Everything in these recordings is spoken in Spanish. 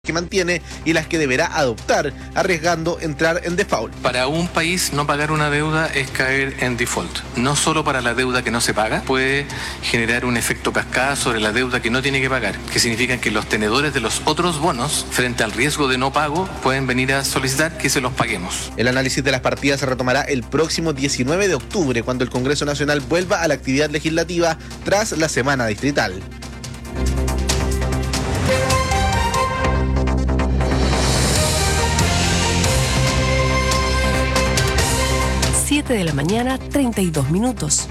que mantiene y las que deberá adoptar, arriesgando entrar en default. Para un país no pagar una deuda es caer en default. No solo para la deuda que no se paga, puede generar un efecto cascada sobre la deuda que no tiene que pagar, que significa que los tenedores de los otros bonos, frente al riesgo de no pago, pueden venir a solicitar que se los paguemos. El análisis de las partidas se retomará el próximo 19 de octubre, cuando el Congreso Nacional vuelva a la actividad legislativa tras la semana distrital. De la mañana, 32 minutos.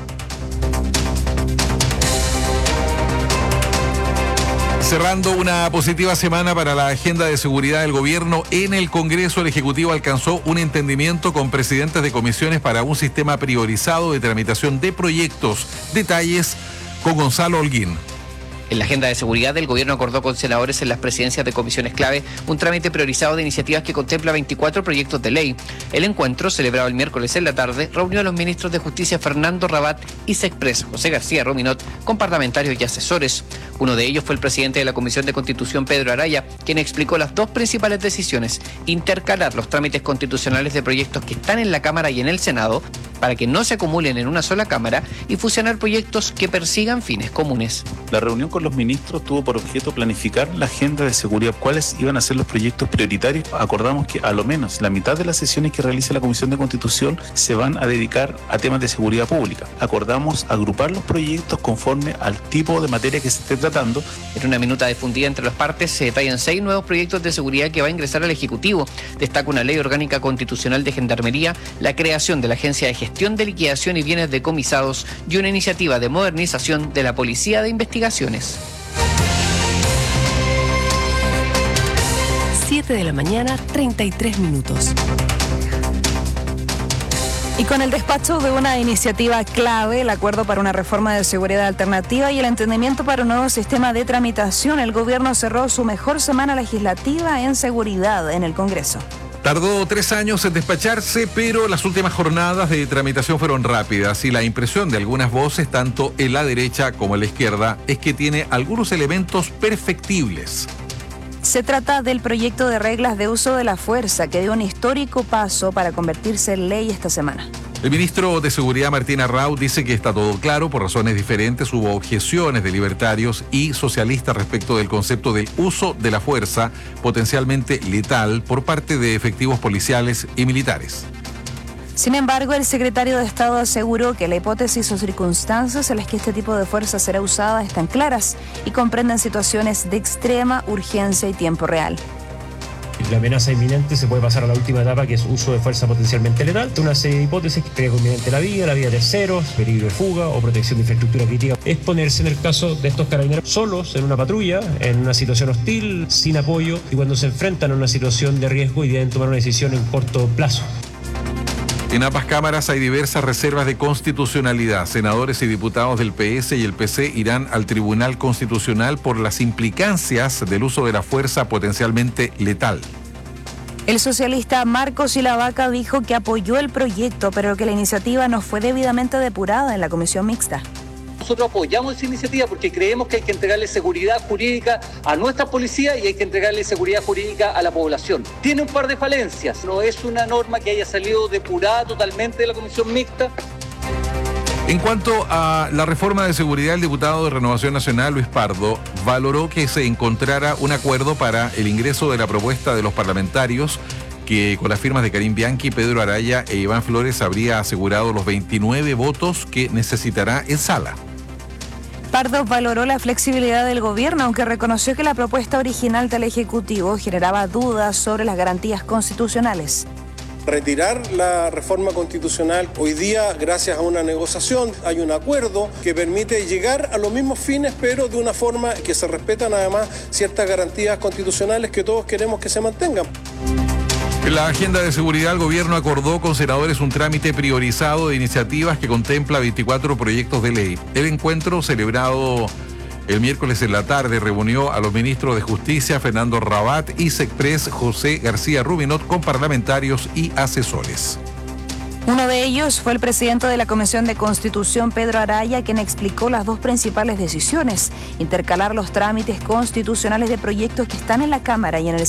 Cerrando una positiva semana para la agenda de seguridad del gobierno, en el Congreso el Ejecutivo alcanzó un entendimiento con presidentes de comisiones para un sistema priorizado de tramitación de proyectos. Detalles con Gonzalo Holguín. En la agenda de seguridad, el gobierno acordó con senadores en las presidencias de comisiones clave un trámite priorizado de iniciativas que contempla 24 proyectos de ley. El encuentro, celebrado el miércoles en la tarde, reunió a los ministros de Justicia Fernando Rabat y Sexpress José García Ruminot con parlamentarios y asesores. Uno de ellos fue el presidente de la Comisión de Constitución, Pedro Araya, quien explicó las dos principales decisiones: intercalar los trámites constitucionales de proyectos que están en la Cámara y en el Senado para que no se acumulen en una sola Cámara, y fusionar proyectos que persigan fines comunes. La reunión con los ministros tuvo por objeto planificar la agenda de seguridad, cuáles iban a ser los proyectos prioritarios. Acordamos que a lo menos la mitad de las sesiones que realice la Comisión de Constitución se van a dedicar a temas de seguridad pública. Acordamos agrupar los proyectos conforme al tipo de materia que se esté tratando. En una minuta difundida entre las partes se detallan 6 nuevos proyectos de seguridad que va a ingresar al Ejecutivo. Destaca una ley orgánica constitucional de Gendarmería, la creación de la Agencia de Gestión de Liquidación y Bienes Decomisados y una iniciativa de modernización de la Policía de Investigaciones. 7 de la mañana, 33 minutos. Y con el despacho de una iniciativa clave, el acuerdo para una reforma de seguridad alternativa y el entendimiento para un nuevo sistema de tramitación, el gobierno cerró su mejor semana legislativa en seguridad en el Congreso. Tardó 3 años en despacharse, pero las últimas jornadas de tramitación fueron rápidas y la impresión de algunas voces, tanto en la derecha como en la izquierda, es que tiene algunos elementos perfectibles. Se trata del proyecto de reglas de uso de la fuerza que dio un histórico paso para convertirse en ley esta semana. El ministro de Seguridad, Martín Arrau, dice que está todo claro. Por razones diferentes hubo objeciones de libertarios y socialistas respecto del concepto del uso de la fuerza potencialmente letal por parte de efectivos policiales y militares. Sin embargo, el secretario de Estado aseguró que la hipótesis o circunstancias en las que este tipo de fuerza será usada están claras y comprenden situaciones de extrema urgencia y tiempo real. La amenaza inminente se puede pasar a la última etapa, que es uso de fuerza potencialmente letal. Una serie de hipótesis: riesgo inminente de la vida de terceros, peligro de fuga o protección de infraestructura crítica. Es ponerse en el caso de estos carabineros solos en una patrulla, en una situación hostil, sin apoyo, y cuando se enfrentan a una situación de riesgo y deben tomar una decisión en corto plazo. En ambas cámaras hay diversas reservas de constitucionalidad. Senadores y diputados del PS y el PC irán al Tribunal Constitucional por las implicancias del uso de la fuerza potencialmente letal. El socialista Marcos Silavaca dijo que apoyó el proyecto, pero que la iniciativa no fue debidamente depurada en la comisión mixta. Nosotros apoyamos esa iniciativa porque creemos que hay que entregarle seguridad jurídica a nuestra policía y hay que entregarle seguridad jurídica a la población. Tiene un par de falencias, no es una norma que haya salido depurada totalmente de la comisión mixta. En cuanto a la reforma de seguridad, el diputado de Renovación Nacional, Luis Pardo, valoró que se encontrara un acuerdo para el ingreso de la propuesta de los parlamentarios, que con las firmas de Karim Bianchi, Pedro Araya e Iván Flores habría asegurado los 29 votos que necesitará en sala. Pardo valoró la flexibilidad del gobierno, aunque reconoció que la propuesta original del Ejecutivo generaba dudas sobre las garantías constitucionales. Retirar la reforma constitucional hoy día, gracias a una negociación, hay un acuerdo que permite llegar a los mismos fines, pero de una forma que se respetan además ciertas garantías constitucionales que todos queremos que se mantengan. En la agenda de seguridad, el gobierno acordó con senadores un trámite priorizado de iniciativas que contempla 24 proyectos de ley. El encuentro, celebrado el miércoles en la tarde, reunió a los ministros de Justicia, Fernando Rabat, y Sexpress José García Ruminot, con parlamentarios y asesores. Uno de ellos fue el presidente de la Comisión de Constitución, Pedro Araya, quien explicó las dos principales decisiones: intercalar los trámites constitucionales de proyectos que están en la Cámara y en el